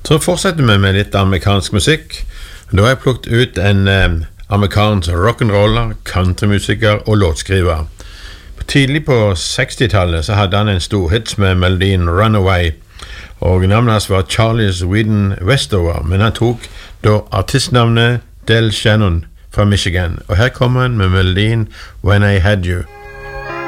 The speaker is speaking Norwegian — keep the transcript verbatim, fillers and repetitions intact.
Så fortsetter vi med litt amerikansk musikk. Da har jeg plukket ut en eh, amerikansk rock'n'roller, countrymusiker og låtskriver. Tidlig på sekstitallet så hadde han en stor hits med melodien Runaway, og navnet hans var Charlie Sweden Westover, men han tok da artistnavnet Del Shannon fra Michigan, og her kommer han med melodien When I Had You.